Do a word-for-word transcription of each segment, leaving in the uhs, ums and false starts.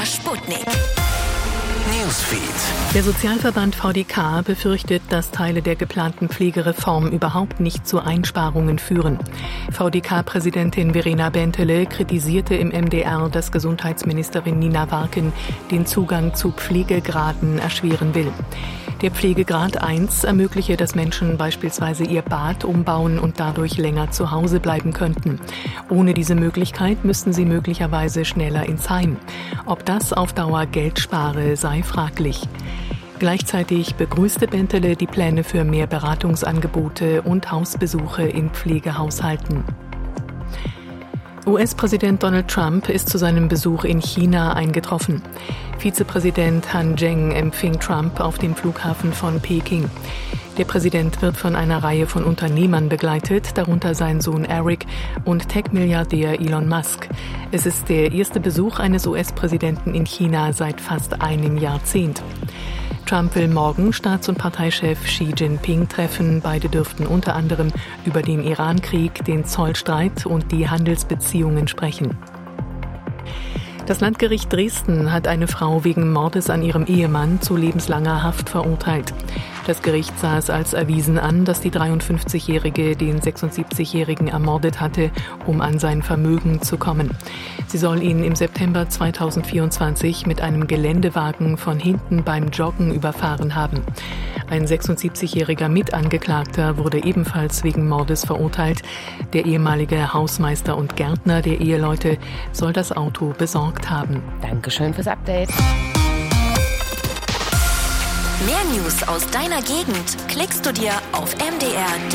Sputnik Newsfeed. Der Sozialverband V D K befürchtet, dass Teile der geplanten Pflegereform überhaupt nicht zu Einsparungen führen. V D K-Präsidentin Verena Bentele kritisierte im M D R, dass Gesundheitsministerin Nina Warken den Zugang zu Pflegegraden erschweren will. Der Pflegegrad eins ermögliche, dass Menschen beispielsweise ihr Bad umbauen und dadurch länger zu Hause bleiben könnten. Ohne diese Möglichkeit müssten sie möglicherweise schneller ins Heim. Ob das auf Dauer Geld spare, sei fraglich. Gleichzeitig begrüßte Bentele die Pläne für mehr Beratungsangebote und Hausbesuche in Pflegehaushalten. U S-Präsident Donald Trump ist zu seinem Besuch in China eingetroffen. Vizepräsident Han Zheng empfing Trump auf dem Flughafen von Peking. Der Präsident wird von einer Reihe von Unternehmern begleitet, darunter sein Sohn Eric und Tech-Milliardär Elon Musk. Es ist der erste Besuch eines U S-Präsidenten in China seit fast einem Jahrzehnt. Trump will morgen Staats- und Parteichef Xi Jinping treffen. Beide dürften unter anderem über den Iran-Krieg, den Zollstreit und die Handelsbeziehungen sprechen. Das Landgericht Dresden hat eine Frau wegen Mordes an ihrem Ehemann zu lebenslanger Haft verurteilt. Das Gericht sah es als erwiesen an, dass die dreiundfünfzigjährige den sechsundsiebzigjährigen ermordet hatte, um an sein Vermögen zu kommen. Sie soll ihn im September zweitausendvierundzwanzig mit einem Geländewagen von hinten beim Joggen überfahren haben. Ein sechsundsiebzigjähriger Mitangeklagter wurde ebenfalls wegen Mordes verurteilt. Der ehemalige Hausmeister und Gärtner der Eheleute soll das Auto besorgt haben. Dankeschön fürs Update. Mehr News aus deiner Gegend klickst du dir auf m d r punkt d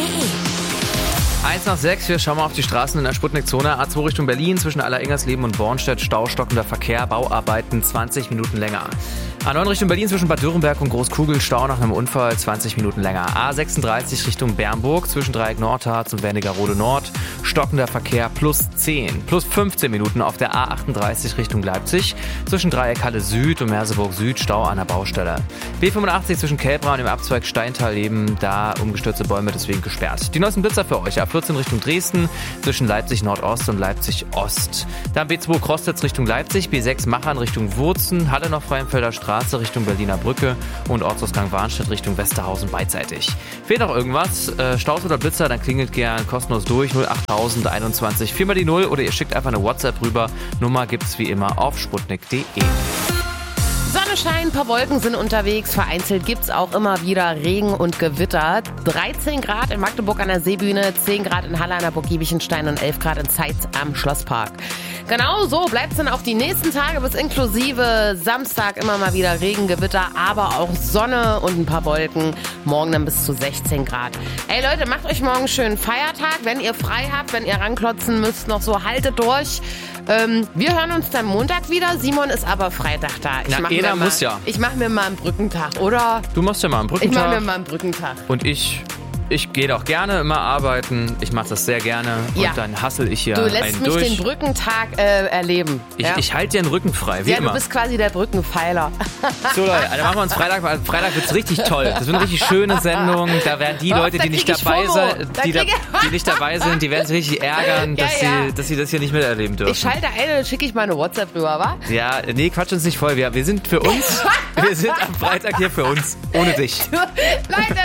e. eins nach sechs, wir schauen mal auf die Straßen in der Sputnik-Zone. A zwei Richtung Berlin, zwischen Alleringgersleben und Bornstedt, staustockender Verkehr, Bauarbeiten, zwanzig Minuten länger. A neun Richtung Berlin, zwischen Bad Dürrenberg und Großkugel, Stau nach einem Unfall, zwanzig Minuten länger. A sechsunddreißig Richtung Bernburg, zwischen Dreieck Nordharz und Wernigerode Nord, stockender Verkehr, plus zehn. Plus fünfzehn Minuten auf der A achtunddreißig Richtung Leipzig, zwischen Dreieck Halle Süd und Merseburg Süd, Stau an der Baustelle. B fünfundachtzig zwischen Kelbra und dem Abzweig Steintal-Leben, da umgestürzte Bäume deswegen gesperrt. Die neuesten Blitzer für euch, A vierzehn Richtung Dresden, zwischen Leipzig Nordost und Leipzig Ost. Dann B zwei Crostitz Richtung Leipzig, B sechs Machern Richtung Wurzen, Halle noch Freienfelder Straße Richtung Berliner Brücke und Ortsausgang Warnstedt Richtung Westerhausen beidseitig. Fehlt noch irgendwas? Äh, Staus oder Blitzer? Dann klingelt gern kostenlos durch null achttausend einundzwanzig vier mal die null oder ihr schickt einfach eine WhatsApp rüber. Nummer gibt's wie immer auf sputnik punkt d e. Sonne scheint, ein paar Wolken sind unterwegs. Vereinzelt gibt's auch immer wieder Regen und Gewitter. dreizehn Grad in Magdeburg an der Seebühne, zehn Grad in Halle an der Burg Giebichenstein und elf Grad in Zeitz am Schlosspark. Genau so bleibt's dann auch die nächsten Tage bis inklusive Samstag immer mal wieder Regen, Gewitter, aber auch Sonne und ein paar Wolken. Morgen dann bis zu sechzehn Grad. Ey Leute, macht euch morgen einen schönen Feiertag. Wenn ihr frei habt, wenn ihr ranklotzen müsst, noch so haltet durch. Ähm, wir hören uns dann Montag wieder. Simon ist aber Freitag da. Ich Na, jeder muss ja. Ich mache mir mal einen Brückentag, oder? Du machst ja mal einen Brückentag. Ich mache mir mal einen Brückentag. Und ich... Ich gehe doch gerne immer arbeiten. Ich mache das sehr gerne. Und ja. Dann hassel ich hier Du lässt einen mich durch. den Brückentag äh, erleben. Ich, ja? ich halte dir den Rücken frei, wie ja, immer. Du bist quasi der Brückenpfeiler. So Leute, dann machen wir uns Freitag. Freitag wird's richtig toll. Das wird eine richtig schöne Sendung. Da werden die Oh, Leute, da die nicht krieg ich dabei FOMO. sind, Da die, da, krieg ich- die nicht dabei sind, die werden sich richtig ärgern, dass, Ja, ja. Sie, dass sie das hier nicht miterleben dürfen. Ich schalte ein, dann schicke ich mal eine WhatsApp rüber, wa? Ja, nee, quatsch uns nicht voll. Wir, wir sind für uns. Wir sind am Freitag hier für uns. Ohne dich. Leute,